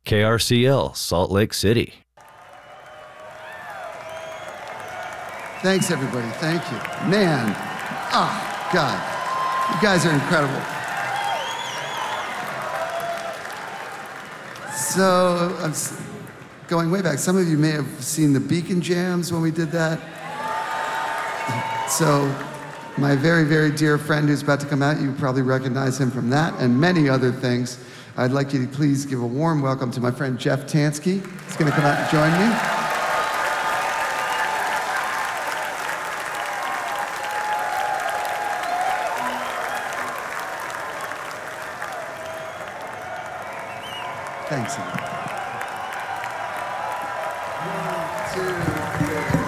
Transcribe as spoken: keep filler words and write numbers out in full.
K R C L, Salt Lake City. Thanks, everybody. Thank you. Man, oh, God. You guys are incredible. So, I'm going way back. Some of you may have seen the Beacon Jams when we did that. So, my very, very dear friend who's about to come out, you probably recognize him from that and many other things. I'd like you to please give a warm welcome to my friend Jeff Tansky. He's going to come out and join me. Thanks. One, two, three.